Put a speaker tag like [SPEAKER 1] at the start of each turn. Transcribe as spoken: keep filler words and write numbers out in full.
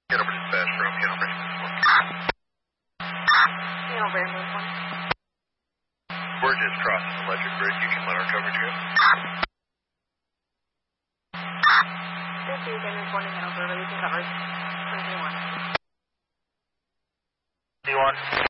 [SPEAKER 1] Get over dispatch from Hanover Ambulance one.
[SPEAKER 2] Hanover Ambulance one.
[SPEAKER 1] We're just crossing the electric bridge. You can let our coverage go.
[SPEAKER 2] This is Ambulance one in Hanover, releasing coverage. twenty-one.
[SPEAKER 1] twenty-one.